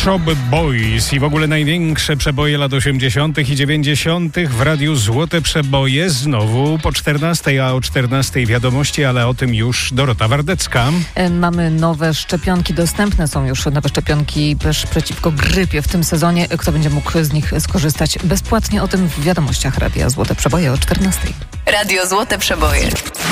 Shop Boys i w ogóle największe przeboje lat 80. i 90. w Radiu Złote Przeboje znowu po 14, a o 14 wiadomości, ale o tym już Dorota Wardecka. Mamy nowe szczepionki, dostępne są już nowe szczepionki też przeciwko grypie w tym sezonie. Kto będzie mógł z nich skorzystać bezpłatnie? O tym w wiadomościach Radia Złote Przeboje o 14. Radio Złote Przeboje.